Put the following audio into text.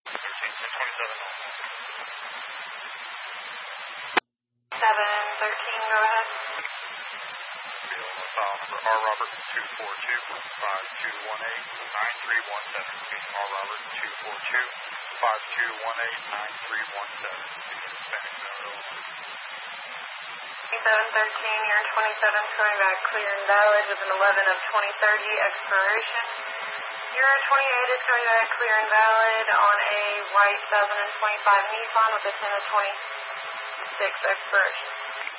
713, go ahead. File number R. Robert 242-5218-9317. R. Robert 242-5218-9317. Hispanic Zone. 713, you're in 27, coming back clear and valid with an 11 of 2030 expiration. Your 28 is coming back clear and valid on a white 2025 Nissan with a 10 of 26 expiration.